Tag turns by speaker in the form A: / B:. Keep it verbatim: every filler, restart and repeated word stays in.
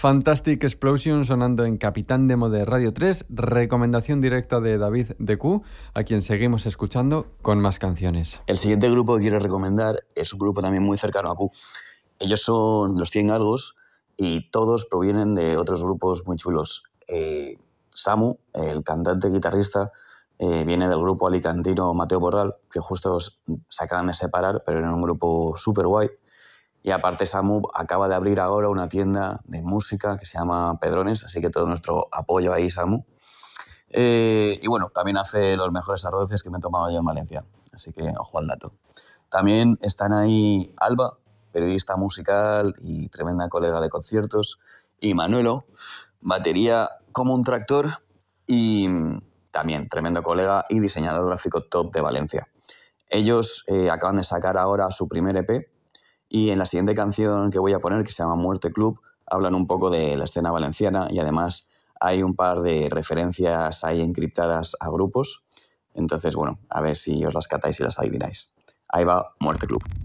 A: Fantastic Explosion sonando en Capitán Demo de Radio tres, recomendación directa de David de Q, a quien seguimos escuchando con más canciones.
B: El siguiente grupo que quiero recomendar es un grupo también muy cercano a Q. Ellos son los Cien Galgos y todos provienen de otros grupos muy chulos. Eh, Samu, el cantante guitarrista, eh, viene del grupo alicantino Mateo Borral, que justo se acaban de separar, pero era un grupo súper guay. Y aparte Samu acaba de abrir ahora una tienda de música que se llama Pedrones, así que todo nuestro apoyo ahí, Samu. Eh, y bueno, también hace los mejores arroces que me he tomado yo en Valencia, así que ojo al dato. También están ahí Alba, periodista musical y tremenda colega de conciertos, y Manuelo, batería como un tractor y también tremendo colega y diseñador gráfico top de Valencia. Ellos eh, acaban de sacar ahora su primer E P y en la siguiente canción que voy a poner, que se llama Muerte Club, hablan un poco de la escena valenciana y además hay un par de referencias ahí encriptadas a grupos. Entonces, bueno, a ver si os las catáis y las adivináis. Ahí va Muerte Club.